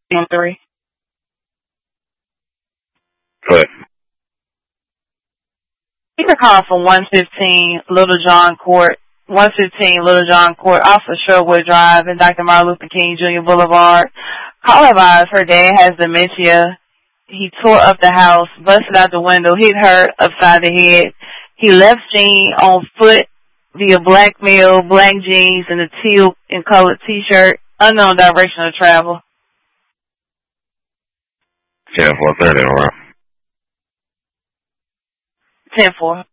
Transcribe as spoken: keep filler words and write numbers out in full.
M three. Go ahead. You can call for one fifteen Little John Court, one fifteen Little John Court off of Sherwood Drive and Doctor Martin Luther King Junior Boulevard. Call advised her dad has dementia. He tore up the house, busted out the window, hit her upside the head. He left Jean on foot via black male, black jeans, and a teal and colored T-shirt. Unknown direction of travel. ten four thirty, all right. ten four.